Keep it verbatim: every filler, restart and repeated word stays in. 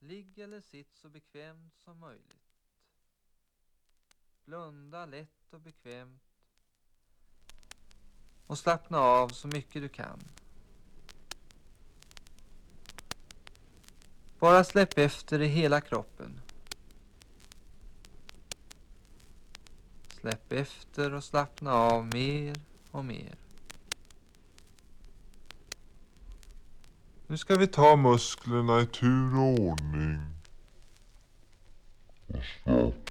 Ligg eller sitt så bekvämt som möjligt. Blunda lätt och bekvämt. Och slappna av så mycket du kan. Bara släpp efter i hela kroppen. Släpp efter och slappna av mer och mer. Nu ska vi ta musklerna i tur och ordning. Och